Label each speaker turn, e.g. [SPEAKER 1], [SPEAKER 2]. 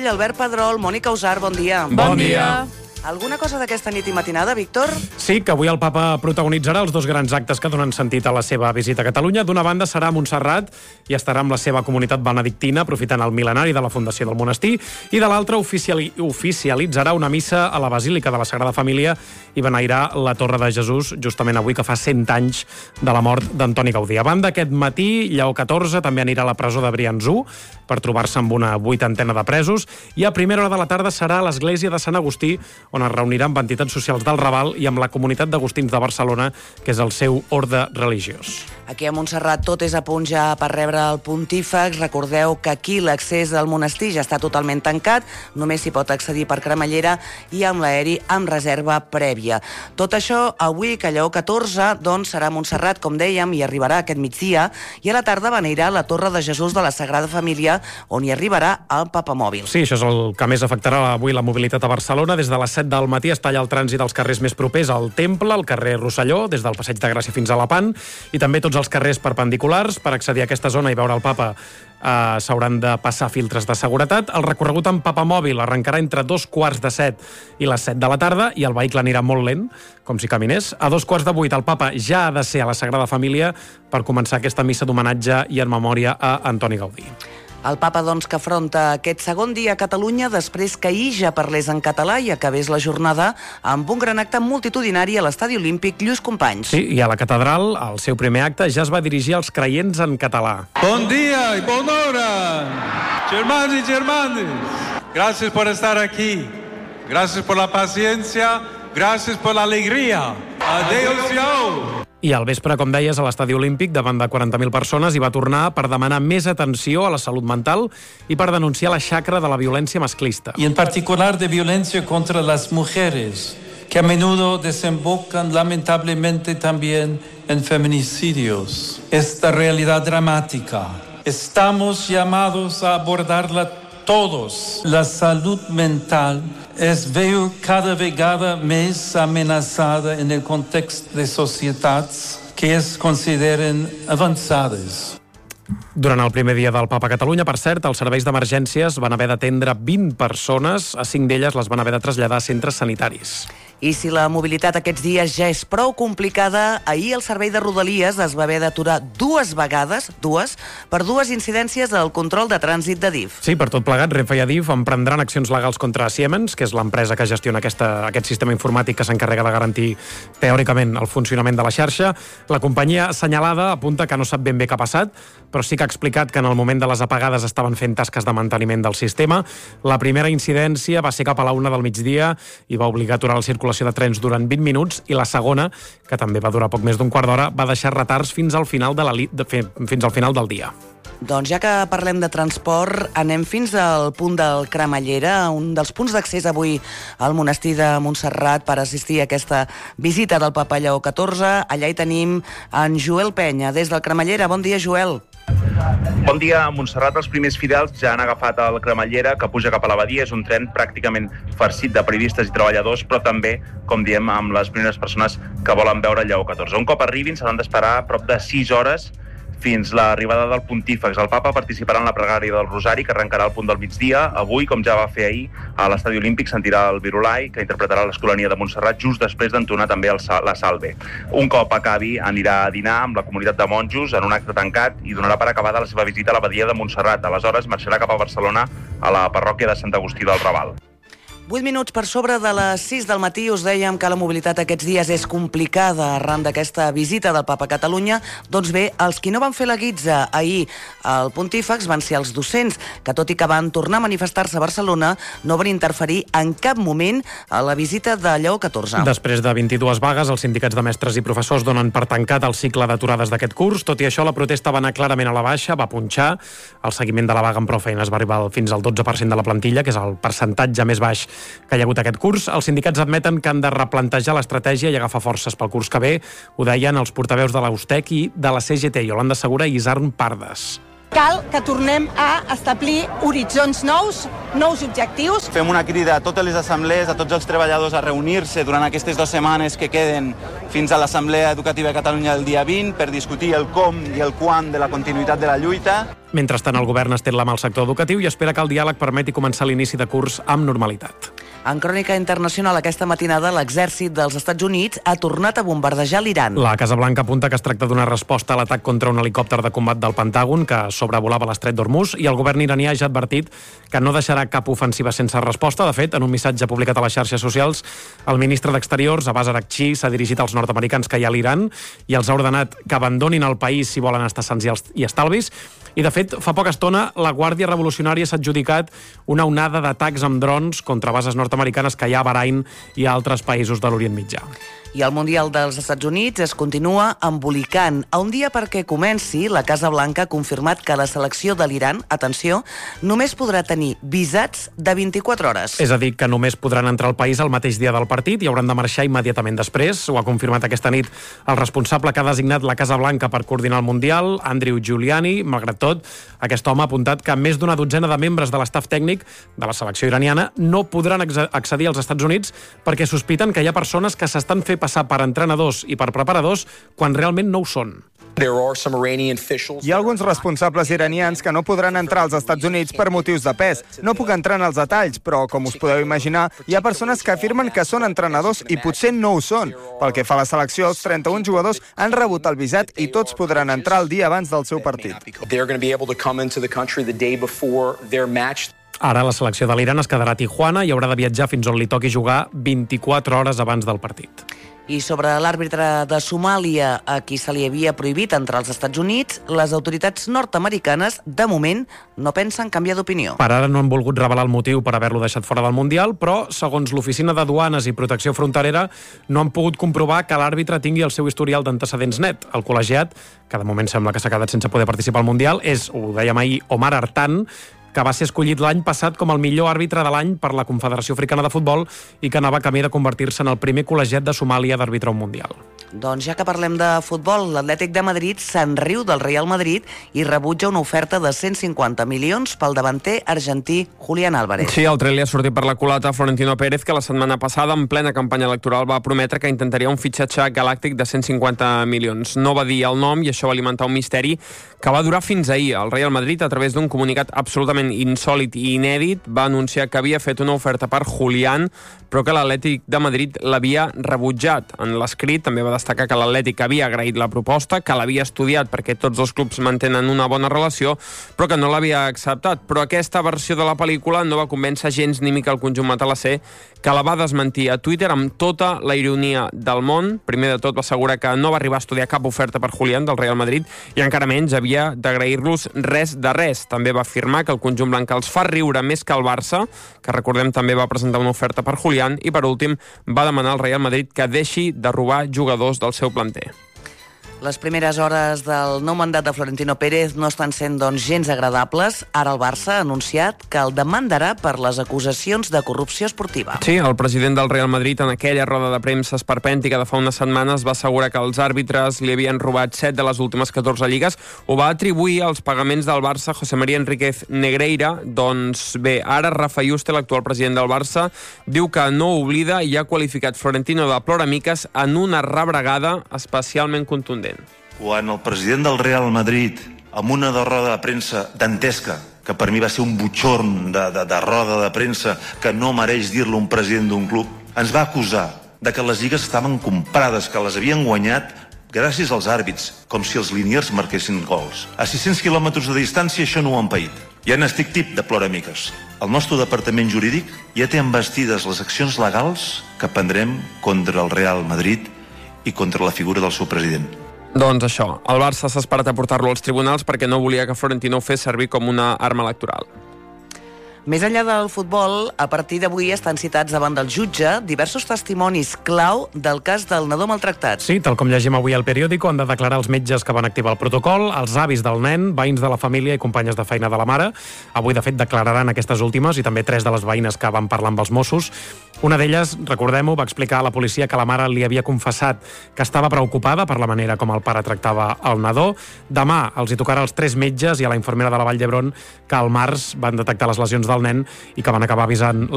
[SPEAKER 1] Ripoll, Albert Pedrol, Mònica Usar, bon dia.
[SPEAKER 2] Bon dia.
[SPEAKER 1] Alguna cosa d'aquesta nit i matinada, Víctor?
[SPEAKER 2] Sí, que avui el papa protagonitzarà els dos grans actes que donen sentit a la seva visita a Catalunya. D'una banda serà a Montserrat i estarà amb la seva comunitat benedictina, aprofitant el mil·lenari de la fundació del monestir, i de l'altra oficialitzarà una missa a la Basílica de la Sagrada Família i beneirà la Torre de Jesús, justament avui, que fa 100 anys de la mort d'Antoni Gaudí. A banda, aquest matí, Lleó XIV també anirà a la presó de Briançó per trobar-se amb una 80ena de presos, i a primera hora de la tarda serà a l'església de Sant Agustí, on es reunirà amb entitats socials del Raval i amb la comunitat d'Agustins de Barcelona, que és el seu orde religiós.
[SPEAKER 1] Aquí a Montserrat tot és a punt ja per rebre el pontífex. Recordeu que aquí l'accés al monestir ja està totalment tancat, només s'hi pot accedir per cremallera i amb l'aeri amb reserva prèvia. Tot això avui, que Lleó XIV doncs, serà a Montserrat, com dèiem, i arribarà aquest migdia, i a la tarda beneirà la Torre de Jesús de la Sagrada Família, on hi arribarà el papamòbil.
[SPEAKER 2] Sí, això és el que més afectarà avui la mobilitat a Barcelona. Des de les 7 del matí es talla el trànsit als carrers més propers al Temple, al carrer Rosselló, des del Passeig de Gràcia fins a Lepant, i també tots els carrers perpendiculars. Per accedir a aquesta zona i veure el papa s'hauran de passar filtres de seguretat. El recorregut amb papamòbil arrencarà entre 2:15 i les 7 de la tarda i el vehicle anirà molt lent, com si caminés. A 2:15 el papa ja ha de ser a la Sagrada Família per començar aquesta missa d'homenatge i en memòria a Antoni Gaudí.
[SPEAKER 1] El papa, doncs, que afronta aquest segon dia a Catalunya després que ja parlés en català i acabés la jornada amb un gran acte multitudinari a l'Estadi Olímpic Lluís Companys.
[SPEAKER 2] Sí, i a la catedral, al seu primer acte, ja es va dirigir als creients en català.
[SPEAKER 3] Bon dia i bona hora, germans i germanes. Gràcies per estar aquí. Gràcies per la paciència. Gràcies per l'alegria. Adéu-siau.
[SPEAKER 2] I al vespre, com deies, a l'Estadi Olímpic, davant de 40.000 persones, hi va tornar per demanar més atenció a la salut mental i per denunciar la xacra de la violència masclista.
[SPEAKER 4] Y en particular de violencia contra las mujeres, que a menudo desembocan lamentablemente también en feminicidios. Esta realidad dramática, estamos llamados a abordarla todos. La salud mental es veo cada vegada més amenaçada en el context de societats que es consideren avançades.
[SPEAKER 2] Durant el primer dia del Papa a Catalunya, per cert, els serveis d'emergències van haver d'atendre 20 persones, a 5 d'elles les van haver de traslladar a centres sanitaris.
[SPEAKER 1] I si la mobilitat aquests dies ja és prou complicada, ahir el servei de Rodalies es va haver d'aturar dues vegades, per dues incidències al control de trànsit de DIF.
[SPEAKER 2] Sí, per tot plegat, Renfe i Adif emprendran accions legals contra Siemens, que és l'empresa que gestiona aquest sistema informàtic que s'encarrega de garantir, teòricament, el funcionament de la xarxa. La companyia assenyalada apunta que no sap ben bé què ha passat, però sí que ha explicat que en el moment de les apagades estaven fent tasques de manteniment del sistema. La primera incidència va ser cap a la 1 del migdia i va obligar a aturar la circulació de trens durant 20 minuts, i la segona, que també va durar poc més d'un quart d'hora, va deixar retards fins al final del dia.
[SPEAKER 1] Doncs ja que parlem de transport, anem fins al punt del Cremallera, un dels punts d'accés avui al monestir de Montserrat per assistir a aquesta visita del papa Lleó XIV. Allà hi tenim en Joel Penya, des del Cremallera. Bon dia, Joel.
[SPEAKER 5] Bon dia. A Montserrat els primers fidels ja han agafat el Cremallera, que puja cap a l'Abadia. És un tren pràcticament farcit de periodistes i treballadors, però també, com diem, amb les primeres persones que volen veure Lleó XIV. Un cop arribin s'hauran d'esperar prop de 6 hores fins l'arribada del pontífex. El papa participarà en la pregària del Rosari, que arrencarà al punt del migdia. Avui, com ja va fer ahir, a l'Estadi Olímpic sentirà el Virolai, que interpretarà l'Escolania de Montserrat, just després d'entonar també la Salve. Un cop acabi, anirà a dinar amb la comunitat de monjos en un acte tancat i donarà per acabada la seva visita a l'abadia de Montserrat. Aleshores, marxarà cap a Barcelona, a la parròquia de Sant Agustí del Raval.
[SPEAKER 1] 8 minuts per sobre de les 6 del matí. Us dèiem que la mobilitat aquests dies és complicada arran d'aquesta visita del papa a Catalunya. Doncs bé, els qui no van fer la guitza ahir al pontífex van ser els docents, que tot i que van tornar a manifestar-se a Barcelona, no van interferir en cap moment a la visita de Lleó XIV.
[SPEAKER 2] Després de 22 vagues, els sindicats de mestres i professors donen per tancat el cicle d'aturades d'aquest curs. Tot i això, la protesta va anar clarament a la baixa, va punxar. El seguiment de la vaga amb prou feines va arribar fins al 12% de la plantilla, que és el percentatge més baix que hi ha hagut aquest curs. Els sindicats admeten que han de replantejar l'estratègia i agafar forces pel curs que ve. Ho deien els portaveus de l'Austec i de la CGT, Yolanda Segura i Isarn Pardes.
[SPEAKER 6] Cal que tornem a establir horitzons nous objectius.
[SPEAKER 7] Fem una crida a totes les assemblees, a tots els treballadors a reunir-se durant aquestes 2 setmanes que queden fins a l'Assemblea Educativa de Catalunya el dia 20 per discutir el com i el quan de la continuïtat de la lluita.
[SPEAKER 2] Mentrestant, el govern estén la mà al sector educatiu i espera que el diàleg permeti començar l'inici de curs amb normalitat.
[SPEAKER 1] En crònica internacional, aquesta matinada, l'exèrcit dels Estats Units ha tornat a bombardejar l'Iran.
[SPEAKER 2] La Casa Blanca apunta que es tracta d'una resposta a l'atac contra un helicòpter de combat del Pentàgon que sobrevolava l'estret d'Hormuz, i el govern iranià ja ha advertit que no deixarà cap ofensiva sense resposta. De fet, en un missatge publicat a les xarxes socials, el ministre d'Exteriors, Abbas Araghchi, s'ha dirigit als nord-americans que hi ha a l'Iran i els ha ordenat que abandonin el país si volen estar sans i estalvis. I, de fet, fa poca estona, la Guàrdia Revolucionària s'ha adjudicat una onada d'atacs amb drons contra bases nord-americanes que hi ha a Bahrain i a altres països de l'Orient Mitjà.
[SPEAKER 1] I el Mundial dels Estats Units es continua embolicant. A un dia perquè comenci, la Casa Blanca ha confirmat que la selecció de l'Iran, atenció, només podrà tenir visats de 24 hores.
[SPEAKER 2] És a dir, que només podran entrar al país el mateix dia del partit i hauran de marxar immediatament després. Ho ha confirmat aquesta nit el responsable que ha designat la Casa Blanca per coordinar el Mundial, Andrew Giuliani. Malgrat tot, aquest home ha apuntat que més d'una dotzena de membres de l'estaf tècnic de la selecció iraniana no podran accedir als Estats Units perquè sospiten que hi ha persones que s'estan fent passar per entrenadors i per preparadors quan realment no ho són.
[SPEAKER 7] Hi ha alguns responsables iranians que no podran entrar als Estats Units per motius de pes. No puc entrar en els detalls, però, com us podeu imaginar, hi ha persones que afirmen que són entrenadors i potser no ho són. Pel que fa a la selecció, els 31 jugadors han rebut el visat i tots podran entrar el dia abans del seu partit.
[SPEAKER 2] Ara la selecció de l'Iran es quedarà a Tijuana i haurà de viatjar fins on li toqui jugar 24 hores abans del partit.
[SPEAKER 1] I sobre l'àrbitre de Somàlia, a qui se li havia prohibit entrar als Estats Units, les autoritats nord-americanes, de moment, no pensen canviar d'opinió.
[SPEAKER 2] Per ara no han volgut revelar el motiu per haver-lo deixat fora del Mundial, però, segons l'Oficina de Duanes i Protecció Fronterera, no han pogut comprovar que l'àrbitre tingui el seu historial d'antecedents net. El col·legiat, que de moment sembla que s'ha quedat sense poder participar al Mundial, és, ho dèiem ahir, Omar Artan, que va ser escollit l'any passat com el millor àrbitre de l'any per la Confederació Africana de Futbol i que anava camí de convertir-se en el primer col·legiat de Somàlia d'arbitrar un Mundial.
[SPEAKER 1] Doncs ja que parlem de futbol, l'Atlètic de Madrid se'n riu del Real Madrid i rebutja una oferta de 150 milions pel davanter argentí Julián Álvarez.
[SPEAKER 8] Sí, el tret li ha sortit per la culata a Florentino Pérez, que la setmana passada, en plena campanya electoral, va prometre que intentaria un fitxatge galàctic de 150 milions. No va dir el nom i això va alimentar un misteri que va durar fins ahir. El Real Madrid, a través d'un comunicat absolutament insòlit i inèdit, va anunciar que havia fet una oferta per Julián, però que l'Atlètic de Madrid l'havia rebutjat. En l'escrit també va destacar que l'Atlètic havia agraït la proposta, que l'havia estudiat perquè tots dos clubs mantenen una bona relació, però que no l'havia acceptat. Però aquesta versió de la pel·lícula no va convèncer gens ni mica el conjunt matalasser, que la va desmentir a Twitter amb tota la ironia del món. Primer de tot va assegurar que no va arribar a estudiar cap oferta per Julián del Real Madrid i encara menys havia d'agrair-los res de res. També va afirmar que el conjunt blanc els fa riure més que el Barça, que recordem també va presentar una oferta per Julián, i per últim va demanar al Real Madrid que deixi de robar jugadors del seu planter.
[SPEAKER 1] Les primeres hores del nou mandat de Florentino Pérez no estan sent, doncs, gens agradables. Ara el Barça ha anunciat que el demandarà per les acusacions de corrupció esportiva.
[SPEAKER 8] Sí, el president del Real Madrid en aquella roda de premsa esperpèntica de fa unes setmanes va assegurar que els àrbitres li havien robat 7 de les últimes 14 lligues. Ho va atribuir als pagaments del Barça José María Enríquez Negreira. Doncs bé, ara Rafa Yuste, l'actual president del Barça, diu que no oblida i ha qualificat Florentino de ploramiques en una rebregada especialment contundent.
[SPEAKER 9] Quan el president del Real Madrid, amb una roda de premsa dantesca, que per mi va ser un butxorn de roda de premsa que no mereix dir-lo un president d'un club, ens va acusar de que les lligues estaven comprades, que les havien guanyat gràcies als àrbits, com si els liniers marquessin gols. A 600 quilòmetres de distància això no ho han paït. Ja n'estic tip de ploramiques. El nostre departament jurídic ja té envestides les accions legals que prendrem contra el Real Madrid i contra la figura del seu president.
[SPEAKER 8] Doncs això, el Barça s'ha esperat a portar-lo als tribunals perquè no volia que Florentino ho fes servir com una arma electoral.
[SPEAKER 1] Més enllà del futbol, a partir d'avui estan citats davant del jutge diversos testimonis clau del cas del nadó maltractat.
[SPEAKER 2] Sí, tal com llegim avui al periòdico, han de declarar els metges que van activar el protocol, els avis del nen, veïns de la família i companyes de feina de la mare. Avui, de fet, declararan aquestes últimes i també 3 de les veïnes que van parlar amb els Mossos. Una d'elles, recordem-ho, va explicar a la policia que la mare li havia confessat que estava preocupada per la manera com el pare tractava el nadó. Demà els hi tocarà als 3 metges i a la infermera de la Vall d'Hebron que al març van detectar les lesions del nen i que van acabar avisant